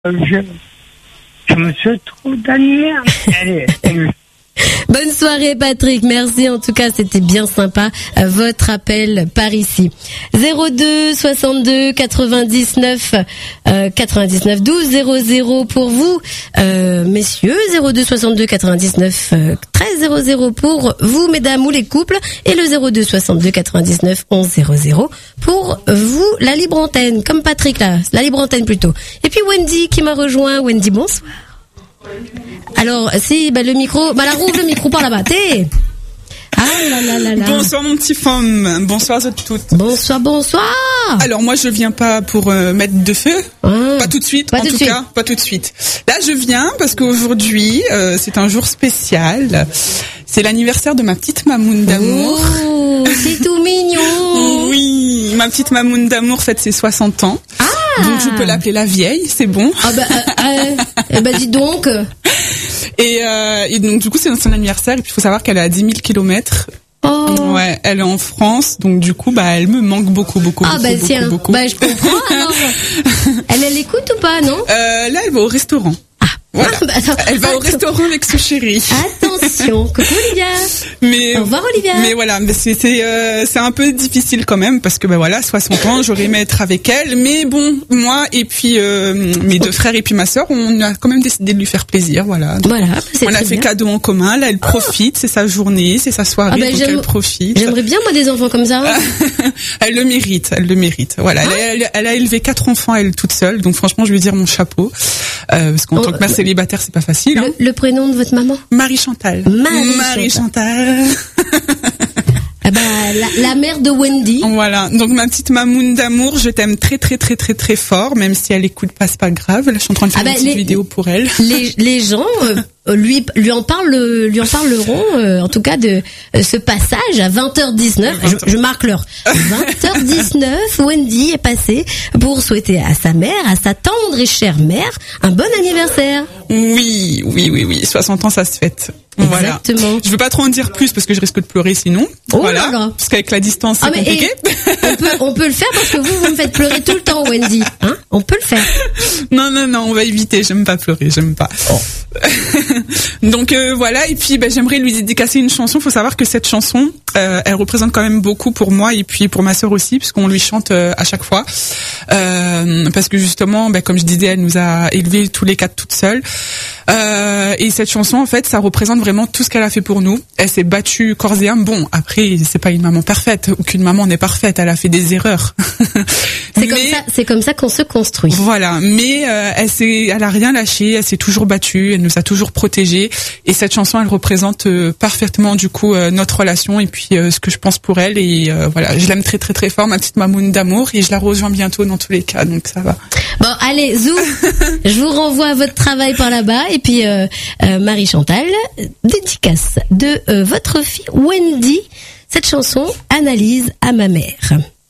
Je me suis trop d'annuaire. Allez. Bonne soirée Patrick, merci en tout cas, c'était bien sympa votre appel par ici. 02 62 99 99 12 00 pour vous messieurs, 02 62 99 13 00 pour vous mesdames ou les couples et le 02 62 99 11 00 pour vous la libre antenne, comme Patrick là, la libre antenne plutôt. Et puis Wendy qui m'a rejoint. Wendy, bonsoir. Alors, si, le micro, la rouvre le micro par là-bas, t'es. Ah là là. Bonsoir mon petit femme, bonsoir à toutes. Bonsoir. Alors moi je viens pas pour mettre de feu, pas tout de suite, pas tout de suite. Là je viens parce qu'aujourd'hui c'est un jour spécial. C'est l'anniversaire de ma petite mamoune d'amour. Oh, c'est tout mignon. Oui, ma petite mamoune d'amour fête ses 60 ans. Ah. Donc je peux l'appeler la vieille, c'est bon. Dis donc. Et donc du coup c'est son anniversaire et puis il faut savoir qu'elle est à 10 000 kilomètres. Oh. Ouais, elle est en France, donc du coup elle me manque beaucoup. Beaucoup. Je comprends alors. Elle écoute ou pas, non? Là elle va au restaurant. Voilà. Elle va au restaurant avec son chéri. Attention, coucou Olivia. Au revoir Olivia. Mais voilà, c'est un peu difficile quand même parce que 60 ans, j'aurais aimé être avec elle, mais bon, moi et puis mes deux frères et puis ma sœur, on a quand même décidé de lui faire plaisir, voilà. On a fait cadeau en commun, là elle profite, c'est sa journée, c'est sa soirée, donc elle profite. J'aimerais bien moi des enfants comme ça. Elle le mérite. Voilà, elle a élevé 4 enfants elle toute seule, donc franchement, je vais dire mon chapeau parce qu'en tant que mère célibataire, c'est pas facile. Hein. Le prénom de votre maman? Marie-Chantal. Marie-Chantal. La mère de Wendy. Voilà. Donc ma petite mamoune d'amour, je t'aime très très très très très fort, même si elle écoute pas, c'est pas grave. Là, je suis en train de faire une petite vidéo pour elle. Les gens lui en parleront en tout cas de ce passage à 20h19. Je marque l'heure. 20h19, Wendy est passée pour souhaiter à sa mère, à sa tendre et chère mère, un bon anniversaire. Oui. 60 ans, ça se fête. Exactement. Voilà. Je veux pas trop en dire plus parce que je risque de pleurer sinon. Voilà. Parce qu'avec la distance, c'est compliqué. On peut le faire parce que vous me faites pleurer tout le temps, Wendy. Hein? On peut le faire. Non, on va éviter. J'aime pas pleurer, j'aime pas. Oh. Donc voilà. Et puis j'aimerais lui dédicacer une chanson. Faut savoir que cette chanson, elle représente quand même beaucoup pour moi et puis pour ma sœur aussi, puisqu'on lui chante à chaque fois. Parce que justement, comme je disais, elle nous a élevés tous les 4 toute seule. Et cette chanson, en fait, ça représente vraiment tout ce qu'elle a fait pour nous. Elle s'est battue corps et âme. Bon, après, c'est pas une maman parfaite. Aucune maman n'est parfaite. Elle a fait des erreurs. C'est comme ça qu'on se construit. Voilà. Mais elle a rien lâché. Elle s'est toujours battue. Elle nous a toujours protégés. Et cette chanson, elle représente parfaitement du coup notre relation et puis ce que je pense pour elle. Et voilà, je l'aime très très très fort, ma petite mamoune d'amour. Et je la rejoins bientôt dans tous les cas. Donc ça va. Bon, allez, Zou, je vous renvoie à votre travail par là-bas. Et puis Marie-Chantal, dédicace de votre fille Wendy, cette chanson Analyse à ma mère.